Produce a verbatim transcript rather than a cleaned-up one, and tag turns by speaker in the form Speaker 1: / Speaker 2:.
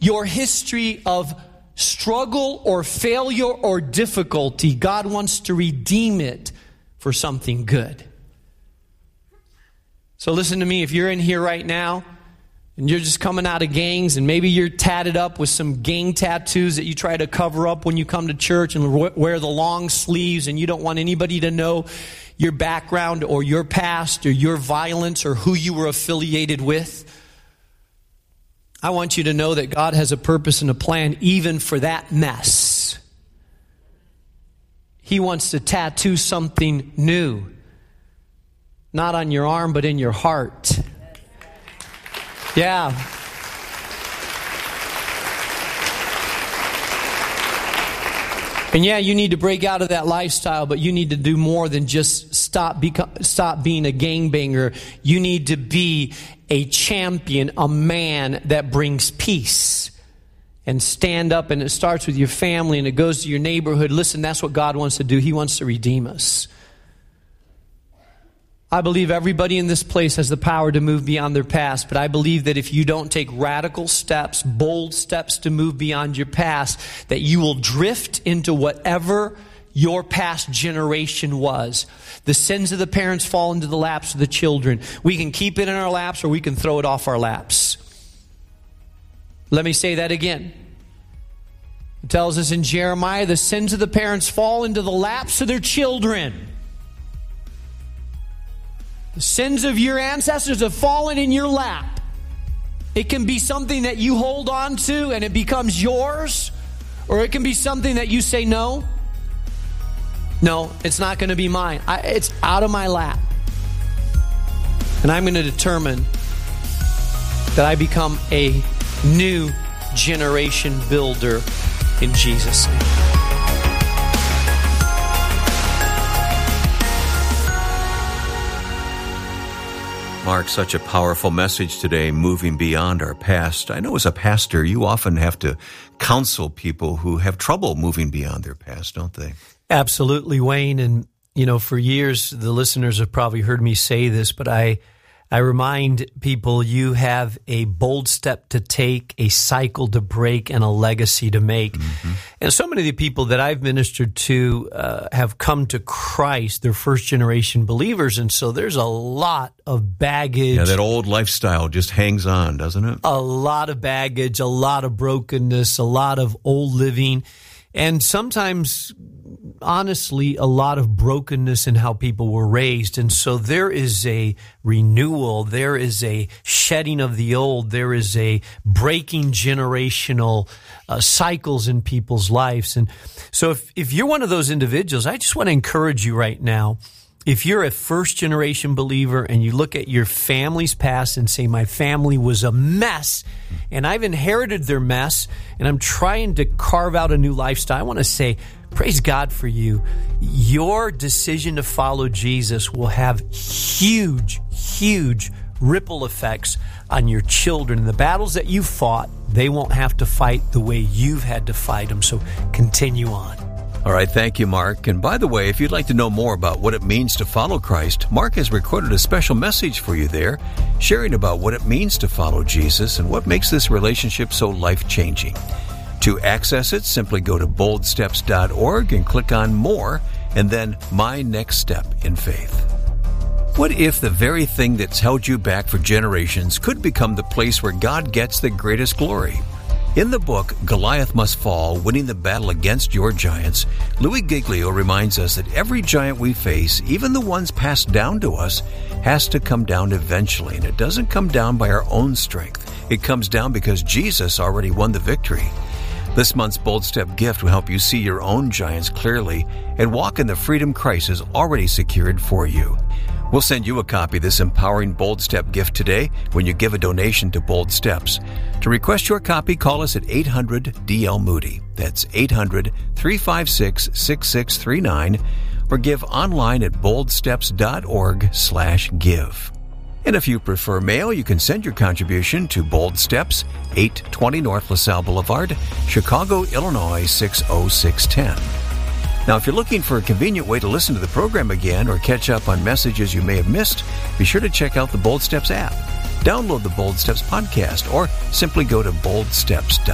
Speaker 1: your history of struggle or failure or difficulty, God wants to redeem it for something good. So listen to me, if you're in here right now and you're just coming out of gangs and maybe you're tatted up with some gang tattoos that you try to cover up when you come to church and wear the long sleeves and you don't want anybody to know your background or your past or your violence or who you were affiliated with, I want you to know that God has a purpose and a plan even for that mess. He wants to tattoo something new. Not on your arm, but in your heart. Yeah. And yeah, you need to break out of that lifestyle, but you need to do more than just stop beco- stop being a gangbanger. You need to be a champion, a man that brings peace. And stand up, and it starts with your family, and it goes to your neighborhood. Listen, that's what God wants to do. He wants to redeem us. I believe everybody in this place has the power to move beyond their past, but I believe that if you don't take radical steps, bold steps to move beyond your past, that you will drift into whatever your past generation was. The sins of the parents fall into the laps of the children. We can keep it in our laps or we can throw it off our laps. Let me say that again. It tells us in Jeremiah, the sins of the parents fall into the laps of their children. The sins of your ancestors have fallen in your lap. It can be something that you hold on to and it becomes yours, or it can be something that you say, no, no, it's not going to be mine. I, it's out of my lap. And I'm going to determine that I become a new generation builder in Jesus' name.
Speaker 2: Mark, such a powerful message today, moving beyond our past. I know as a pastor, you often have to counsel people who have trouble moving beyond their past, don't they?
Speaker 1: Absolutely, Wayne. And, you know, for years, the listeners have probably heard me say this, but I I remind people you have a bold step to take, a cycle to break, and a legacy to make. Mm-hmm. And so many of the people that I've ministered to uh, have come to Christ. They're first-generation believers, and so there's a lot of baggage.
Speaker 2: Yeah, that old lifestyle just hangs on, doesn't it?
Speaker 1: A lot of baggage, a lot of brokenness, a lot of old living, and sometimes, honestly, a lot of brokenness in how people were raised. And so there is a renewal, there is a shedding of the old, there is a breaking generational uh, cycles in people's lives. And so if, if you're one of those individuals, I just want to encourage you right now. If you're a first-generation believer and you look at your family's past and say, my family was a mess, and I've inherited their mess, and I'm trying to carve out a new lifestyle, I want to say, praise God for you. Your decision to follow Jesus will have huge, huge ripple effects on your children. And the battles that you fought, they won't have to fight the way you've had to fight them. So continue on.
Speaker 2: All right, thank you, Mark. And by the way, if you'd like to know more about what it means to follow Christ, Mark has recorded a special message for you there, sharing about what it means to follow Jesus and what makes this relationship so life-changing. To access it, simply go to bold steps dot org and click on More, and then My Next Step in Faith. What if the very thing that's held you back for generations could become the place where God gets the greatest glory? In the book, Goliath Must Fall, Winning the Battle Against Your Giants, Louis Giglio reminds us that every giant we face, even the ones passed down to us, has to come down eventually. And it doesn't come down by our own strength. It comes down because Jesus already won the victory. This month's Bold Step gift will help you see your own giants clearly and walk in the freedom Christ has already secured for you. We'll send you a copy of this empowering Bold Step gift today when you give a donation to Bold Steps. To request your copy, call us at eight hundred D L Moody. That's eight hundred, three five six, six six three nine, or give online at bold steps dot org slash give. And if you prefer mail, you can send your contribution to Bold Steps, eight twenty North LaSalle Boulevard, Chicago, Illinois six oh six one oh. Now, if you're looking for a convenient way to listen to the program again or catch up on messages you may have missed, be sure to check out the Bold Steps app. Download the Bold Steps podcast or simply go to bold steps dot org.